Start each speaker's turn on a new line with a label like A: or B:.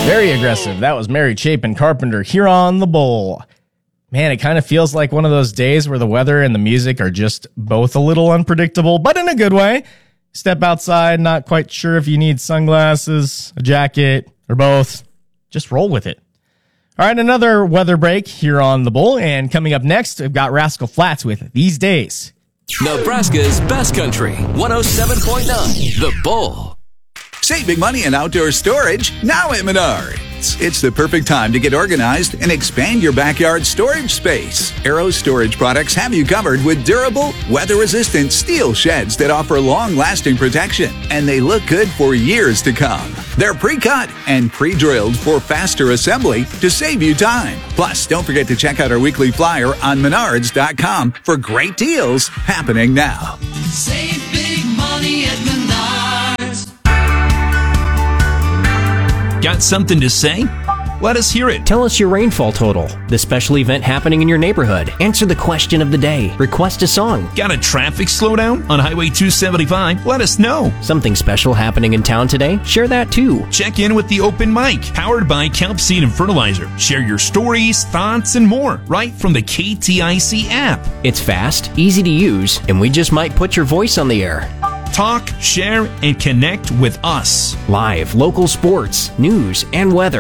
A: Very aggressive. That was Mary Chapin Carpenter here on The Bull. Man, it kind of feels like one of those days where the weather and the music are just both a little unpredictable, but in a good way. Step outside, not quite sure if you need sunglasses, a jacket, or both. Just roll with it. All right, another weather break here on The Bull, and coming up next, we've got Rascal Flatts with These Days.
B: Nebraska's best country, 107.9, The Bull.
C: Save big money in outdoor storage now at Menards. It's the perfect time to get organized and expand your backyard storage space. Arrow Storage products have you covered with durable, weather-resistant steel sheds that offer long-lasting protection, and they look good for years to come. They're pre-cut and pre-drilled for faster assembly to save you time. Plus, don't forget to check out our weekly flyer on Menards.com for great deals happening now.
D: Save big money at Menards.
E: Got something to say? Let us hear it.
F: Tell us your rainfall total, the special event happening in your neighborhood. Answer the question of the day. Request a song.
E: Got a traffic slowdown on Highway 275? Let us know.
F: Something special happening in town today? Share that too.
E: Check in with the open mic, powered by Kelp Seed and Fertilizer. Share your stories, thoughts, and more right from the KTIC app.
F: It's fast, easy to use, and we just might put your voice on the air.
E: Talk, share, and connect with us.
F: Live, local sports, news, and weather.